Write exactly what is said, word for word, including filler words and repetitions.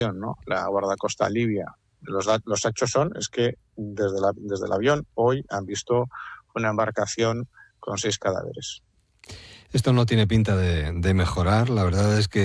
¿no? La guardacosta libia. Los, los hechos son es que desde, la, desde el avión hoy han visto una embarcación con seis cadáveres. Esto no tiene pinta de, de mejorar. La verdad es que